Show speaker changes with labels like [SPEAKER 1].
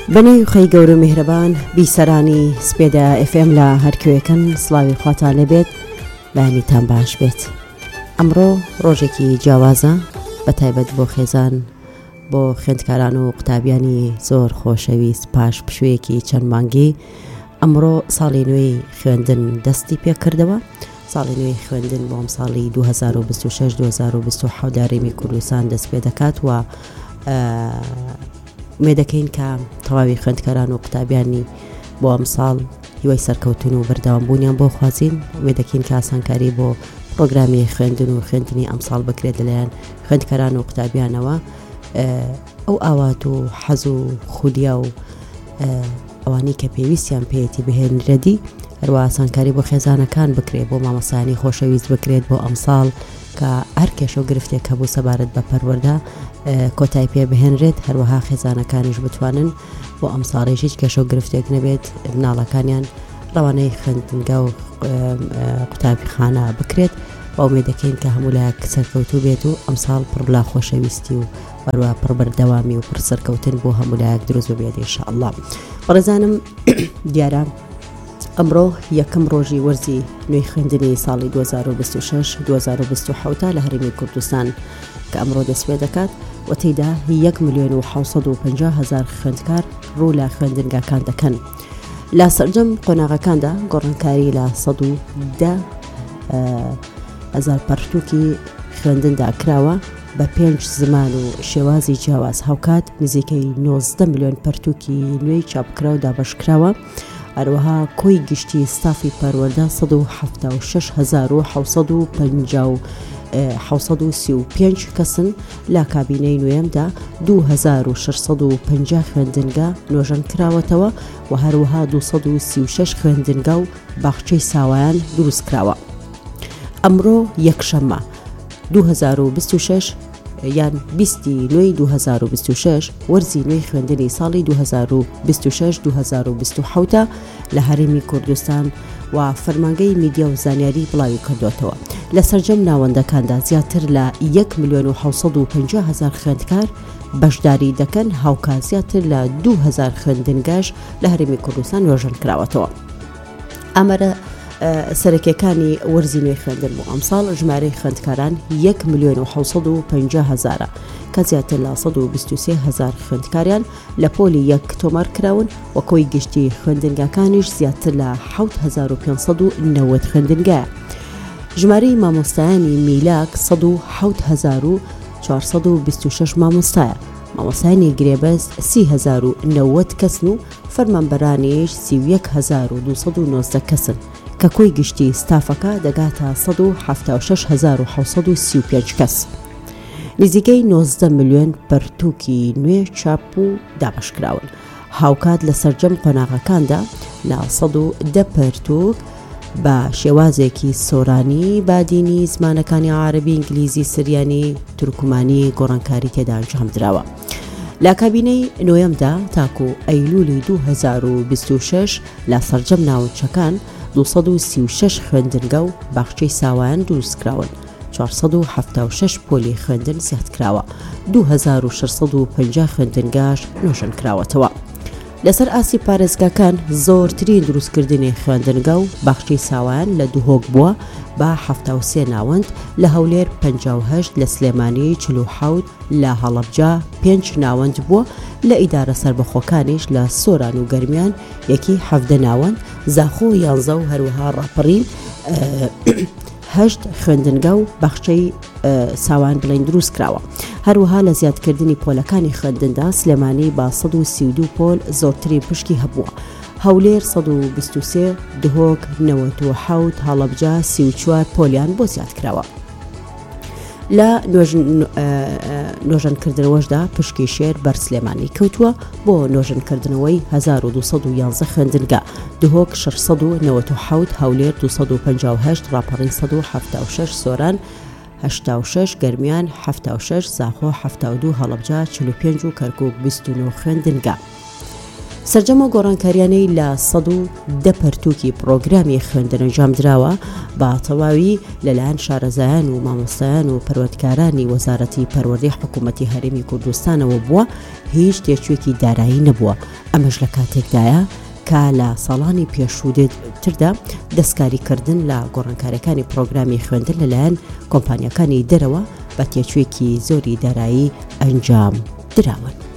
[SPEAKER 1] بنەی خەی گەورە میهرەبان بیسەرانی سپێدا FM لە هەرکوێکن سڵاوی خواتان لەبێت بەیانیتان باش بێت. ئەمڕۆ ڕۆژێکی جیاوازە بەتایبەت بۆ خێزان بۆ خوێندکاران و قوتابیانی زۆر خۆشەویست پاش پشوەیەکی چەند مانگی ئەمڕۆ ساڵی نوێی خوێندن دەستی پێ کردەوە. ساڵی نوێی خوێندن بۆ ئەم ساڵی 2026-2027 دارێمی کوردستان دەست پێ دەکات و مێدەکەین کە تەواوی خوێندکاران و قوتابیانی بۆ ئەم ساڵ هیوای سەرکەوتن و بەردەوامبوونیان بۆ خوازین. مێدەکەین کە ئاسانکاری بۆ پرۆگرامی خوێندن و خوێندنی ئەم ساڵ بکرێت لەلایەن خوێندکاران و قوتابیانەوە. ئەو ئاوات و حەز و خولیا و ئەوانی کە پێویستیان پێیەتی بهێنرێتی هەروە ئاسانکاری بۆ خێزانەکان بکرێت بۆ مامۆستایانی خۆشەویست بکرێت بۆ ئەم ساڵ کە هەر کێشە و گرفتێک هەبوو سەبارەت بە پەروەردە کۆتای پێ بهێنرێت، هەروەها خێزانەکانیش بتوانن بۆ ئەم ساڵێش هیچ کێشە و گرفتێک نەبێت مناڵەکانیان ڕەوانەی خوێندنگە و قوتابخانە بکرێت. با ئومێدەکەین کە هەموو لایەک سەرکەوتوو بێت و ئەم ساڵ پڕ بڵا خۆشەویستی و هەروە پڕ بەردەوامی و پڕ سەرکەوتن بۆ هەموو لایەک دروست ببێت ئینشاءالله. بەڕێزانم دیارە ئەمڕۆ یەکەم ڕۆژی وەرزی نوێی خوێندنی ساڵی 2026-2027 لە هەرێمی کوردستان کە ئەمڕۆ دەست پێ دەکات و تێیدا 1,750,000 خوێندکار ڕوو لە خوێندنگاکان دەکەن. لە سەرجەم قۆناغەکاندا گۆڕانکاری لە 110,000 پەرتووکی خوێندندا کراوە بە 5 زمان و شێوازی جیاواز. هاوکات نزیکەی 19 ملیۆن پەرتووکی نوێی چاپکرا و دابەشکراوە. هەروەها کۆی گشتی ستافی پەروەردە 176,735 کەسن. لە کابینەی نوێیەمدا 2,650 خوێندنگا نۆژەن کراوەتەوە و هەروەها 236 خوێندنگا و باخچەی ساوایان دروست کراوە. ئەمڕۆ یەکشەممە 2026 یان 20/9/2026 وەرزی نوێی خوێندنی ساڵی 2026-2027 لە هەرێمی کوردستان و فەرمانگەی میدیا و زانیاری بڵاوی کردوێتەوە. لە سەرجەم ناوەندەکاندا زیاتر لە 1,750,000 خوێندکار بەشداری دەکەن. هاوکە زیاتر لە 2,000 خوێندنگاش لە هەرێمی کوردستان نۆژەن کراوەتەوە. ئەمەرە سەرەکیەکانی وەرزی نوێی خوێندن بۆ ئەم ساڵ. ژمارەی خوێندکاران 1,750,000 کە زیاتر لە 123,000 خوێندکاریان لە پۆلی یەک تۆمار کراون و کۆی گشتی خوێندنگاکانیش زیاتر لە 7,590 خوێندنگایە. ژمارەی مامۆستایانی میلاک 107,426 مامۆستایە. مامۆستایانی گرێبەست 30,090 کەسن و فەرمانبەرانیش 31,219 کەسن کە کۆی گشتی ستافەکە دەگاتە 176,735 کەس. نزیکەی 19 ملیۆن پەرتووکی نوێ چاپ و دابەشکراون. هاوکات لە سەرجەم قۆناغەکاندا لە 110 پەرتووک بە شێوازێکی سۆرانی بادینی زمانەکانی عارەبی، ئینگلیزی، سریانی، تورکمانی گۆڕانکاری تێدا ئەنجام دراوە. لە کابینەی نوێیەمدا تاکو ئەیلولی 2026 لە سەرجەم ناوچەکان 236 خوێندنگە و باخچەی ساوایان دروستکراون. 476 پۆلی خوێندن زیاد کراوە. 2,650 خوێندنگاش نۆژەن کراوەتەوە. لەسەر ئاسی پارێزگاکان زۆرترین دروستکردنی خوێندنگە و باخچەی ساوایان لە دوهۆک بووە بە 73 ناوەند، لە هەولێر 58، لە سلێمانی 47، لە هەڵەبجا 5 ناوەند بووە، لە ئیدارە سەربەخۆکانیش لە سۆران و گەرمیان یەکی 17 ناوەند، زاخۆ 11 و هەروەها ڕاپەڕین 8 خوێندنگە و باخچەی ساوان بڵین دروست کراوە. هەروەها لە زیادکردنی پۆلەکانی خوێندندا سلێمانی با 132 پۆل زۆرترین پشکی هەبووە. هەولێر 123، دهۆک 97، هەڵەبجا 34 پۆلیان بۆ زیاد کراوە. لە نۆژەنکردنەوەشدا پشکی شێر بەر سلێمانی کەوتووە بۆ نۆژەنکردنەوەی 1,211 خوێندنگە. دهۆک 697، هەولێر 258، ڕاپەڕین 176، سۆران 86، گەرمیان 76، زاخۆ 72، هەڵەبجا 45 و کەرکووک 29 خوێندنگە. سەرجەمە گۆڕانکاریانەی لە 110 پەرتووکی پرۆگرامی خوێندن ئەنجام دراوە بە تەواوی لەلایەن شارەزایان و مامۆستایان و پەروەردەکارانی وەزارەتی پەروەردەی حکوومەتی هەرێمی کوردستانەوە بووە. هیچ تێکچوویەکی دارایی نەبووە. ئەمەش لە کاتێکدایە کە لە ساڵانی پێشووتردا دەستکاریکردن لە گۆڕانکاریەکانی پرۆگرامی خوێندن لەلایەن کۆمپانیەکانی دەرەوە بە تێچوویەکی زۆری دارایی ئەنجام دراون.